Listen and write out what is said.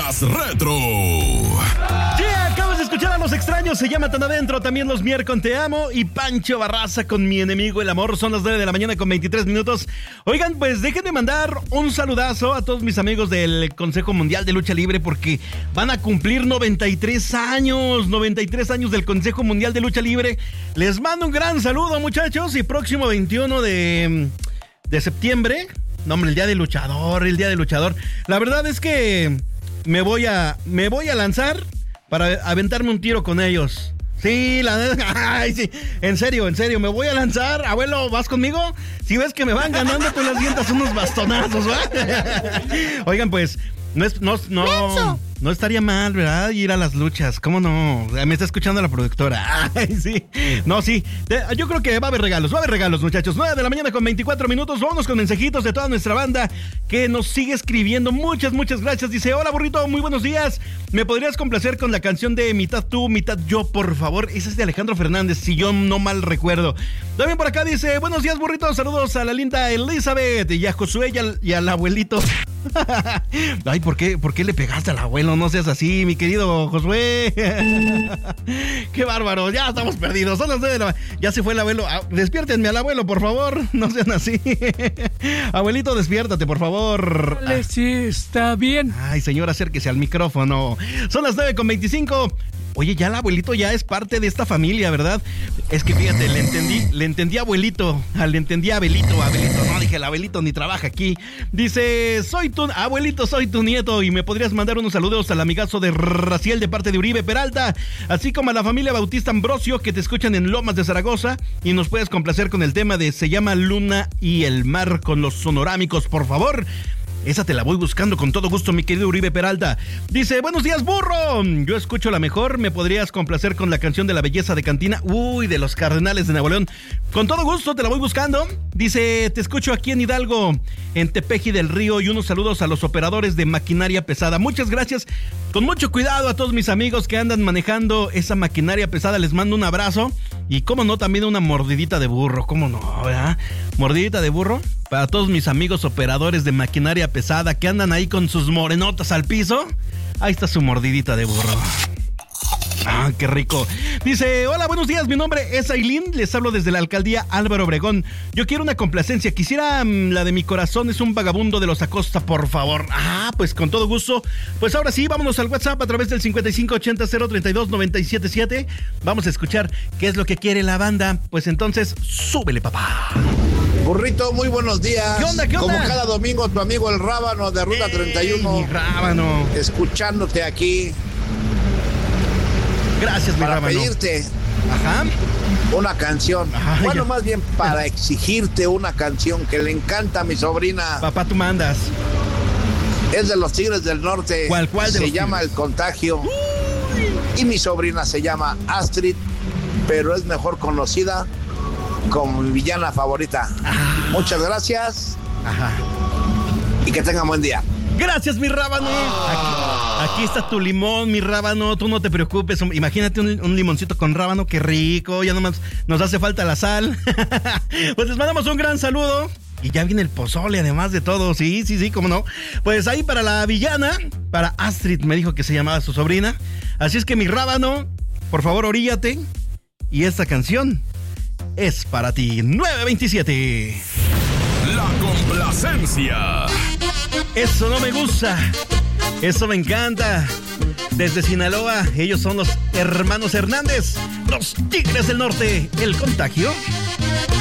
Más Retro. Sí, acabas de escuchar a Los Extraños, se llama Tan Adentro, también Los Mier con Te Amo y Pancho Barraza con Mi Enemigo el Amor. Son las 9 de la mañana con 23 minutos. Oigan, pues déjenme mandar un saludazo a todos mis amigos del Consejo Mundial de Lucha Libre porque van a cumplir 93 años del Consejo Mundial de Lucha Libre. Les mando un gran saludo, muchachos, y próximo 21 de septiembre, no, hombre, el día del luchador. La verdad es que me voy a lanzar para aventarme un tiro con ellos. Sí, ay, sí, en serio, me voy a lanzar. Abuelo, ¿vas conmigo? Si ves que me van ganando, tú las sientas unos bastonazos, ¿verdad? Oigan, pues, no estaría mal, ¿verdad? Ir a las luchas, ¿cómo no? Me está escuchando la productora. Ay, sí. No, sí. Yo creo que va a haber regalos, muchachos. 9 de la mañana con 24 minutos. Vámonos con mensajitos de toda nuestra banda que nos sigue escribiendo. Muchas gracias. Dice, hola, burrito, muy buenos días. ¿Me podrías complacer con la canción de Mitad tú, mitad yo, por favor? Esa es de Alejandro Fernández, si yo no mal recuerdo. También por acá dice, buenos días, burrito. Saludos a la linda Elizabeth y a Josué y al abuelito. Ay, ¿por qué le pegaste al abuelo? No seas así, mi querido Josué. Qué bárbaro, ya estamos perdidos. Son las 9 de la... Ya se fue el abuelo. Despiértenme al abuelo, por favor. No sean así. Abuelito, despiértate, por favor. Vale, sí, está bien. Ay, señor, acérquese al micrófono. Son las 9:25. Oye, ya el abuelito ya es parte de esta familia, ¿verdad? Es que fíjate, le entendí abuelito, le entendí Abelito, no dije el Abelito ni trabaja aquí. Dice, abuelito, soy tu nieto y me podrías mandar unos saludos al amigazo de Raciel de parte de Uribe Peralta, así como a la familia Bautista Ambrosio que te escuchan en Lomas de Zaragoza y nos puedes complacer con el tema de Se llama Luna y el Mar con los Sonorámicos, por favor. Esa te la voy buscando con todo gusto, mi querido Uribe Peralta. Dice, buenos días, burro. Yo escucho la mejor. ¿Me podrías complacer con la canción de La Belleza de Cantina? Uy, de los Cardenales de Nuevo León. Con todo gusto, te la voy buscando. Dice, te escucho aquí en Hidalgo, en Tepeji del Río, y unos saludos a los operadores de maquinaria pesada. Muchas gracias. Con mucho cuidado a todos mis amigos que andan manejando esa maquinaria pesada. Les mando un abrazo. Y cómo no, también una mordidita de burro. ¿Cómo no, verdad? Mordidita de burro para todos mis amigos operadores de maquinaria pesada que andan ahí con sus morenotas al piso. Ahí está su mordidita de burro. Ah, qué rico. Dice, hola, buenos días, mi nombre es Ailín, les hablo desde la alcaldía Álvaro Obregón. Yo quiero una complacencia, quisiera la de Mi Corazón es un Vagabundo de los Acosta, por favor. Ah, pues con todo gusto. Pues ahora sí, vámonos al WhatsApp a través del 5580-032-977. Vamos a escuchar qué es lo que quiere la banda. Pues entonces, súbele, papá. Burrito, muy buenos días. ¿Qué onda? Como cada domingo, tu amigo el Rábano de Ruta 31. Mi Rábano. Escuchándote aquí. Gracias, mi para Rábano. pedirte una canción. Bueno, más bien para exigirte una canción que le encanta a mi sobrina. Papá, tú mandas. Es de los Tigres del Norte. ¿Cuál de se los llama Tigres? El Contagio. Y mi sobrina se llama Astrid, pero es mejor conocida como mi villana favorita. Muchas gracias. Y que tengan buen día. Gracias, mi Rábano. Aquí está tu limón, mi Rábano. Tú no te preocupes. Imagínate un limoncito con rábano. Qué rico. Ya nomás nos hace falta la sal. Pues les mandamos un gran saludo. Y ya viene el pozole, además de todo. Sí, cómo no. Pues ahí para la villana, para Astrid, me dijo que se llamaba su sobrina. Así es que, mi Rábano, por favor, oríllate. Y esta canción es para ti. 9:27. La complacencia. Eso no me gusta. Eso me encanta. Desde Sinaloa, ellos son los hermanos Hernández, los Tigres del Norte. El Contagio.